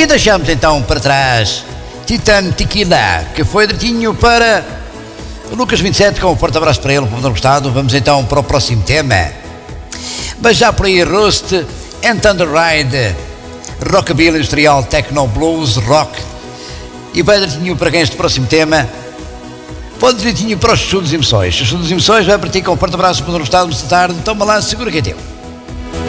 deixamos então para trás Titan Tequila, que foi direitinho para o Lucas 27, com um forte abraço para ele, por ter gostado. Vamos então para o próximo tema. Mas já por aí, Rust and Thunder Ride, Rockabilly Industrial, Techno Blues, Rock. E vai direitinho para quem este próximo tema? Pode direitinho para os Estudos Emoções. Os Estudos Emoções vai para ti, com um forte abraço, por ter gostado. Boa tarde, toma lá, segura que é teu.